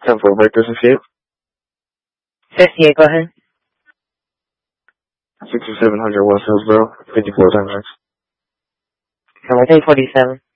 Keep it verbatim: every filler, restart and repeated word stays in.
ten four, Breakers Escape. fifty-eight, go ahead. sixty-seven hundred West Hillsboro, fifty-four times X. Number eight forty-seven.